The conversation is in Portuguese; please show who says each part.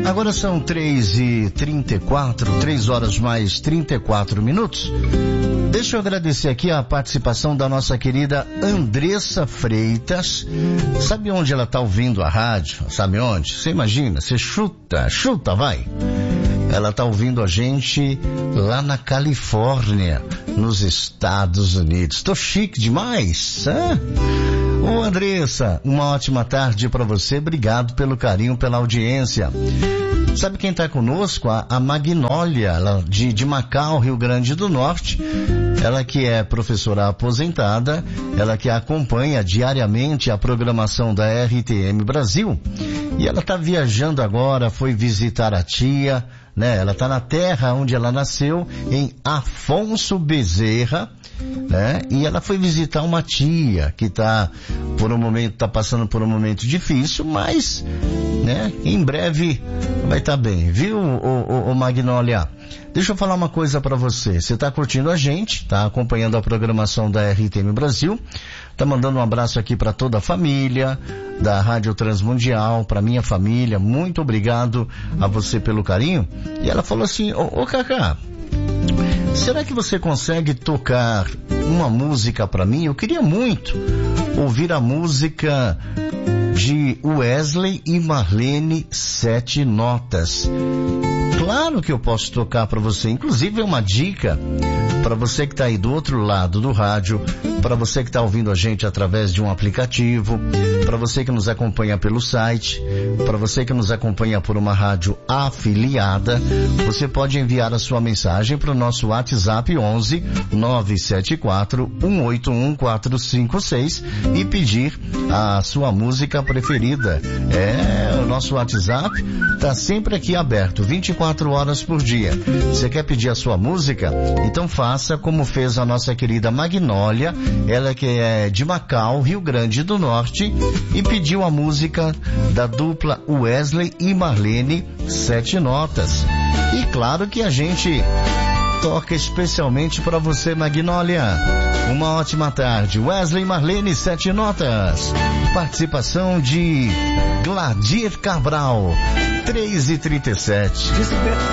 Speaker 1: Agora são 3h34, 3 horas mais 34 minutos. Deixa eu agradecer aqui a participação da nossa querida Andressa Freitas. Sabe onde ela está ouvindo a rádio? Sabe onde? Você imagina, você chuta, vai. Ela está ouvindo a gente lá na Califórnia, nos Estados Unidos. Tô chique demais, hein? Ô Andressa, uma ótima tarde para você. Obrigado pelo carinho, pela audiência. Sabe quem está conosco? A Magnólia, ela de Macau, Rio Grande do Norte. Ela que é professora aposentada, ela que acompanha diariamente a programação da RTM Brasil. E ela está viajando agora, foi visitar a tia, né? Ela está na terra onde ela nasceu, em Afonso Bezerra, né? E ela foi visitar uma tia que está passando por um momento difícil, mas, né? Em breve vai estar bem, viu, ô Magnólia? Deixa eu falar uma coisa para você. Você está curtindo a gente, está acompanhando a programação da RTM Brasil, está mandando um abraço aqui para toda a família da Rádio Transmundial, para minha família. Muito obrigado a você pelo carinho. E ela falou assim: ô Cacá, será que você consegue tocar uma música para mim? Eu queria muito ouvir a música de Wesley e Marlene, 7 Notas. Claro que eu posso tocar para você. Inclusive é uma dica para você que está aí do outro lado do rádio, para você que está ouvindo a gente através de um aplicativo, para você que nos acompanha pelo site, para você que nos acompanha por uma rádio afiliada. Você pode enviar a sua mensagem para o nosso WhatsApp 11 974 181 456 e pedir a sua música preferida. O nosso WhatsApp está sempre aqui aberto, 24 horas por dia. Você quer pedir a sua música? Então faça como fez a nossa querida Magnólia, ela que é de Macau, Rio Grande do Norte, e pediu a música da dupla Wesley e Marlene, 7 Notas. E claro que a gente toca especialmente para você, Magnólia. Uma ótima tarde. Wesley e Marlene, 7 Notas. Participação de Gladir Cabral, 3h37.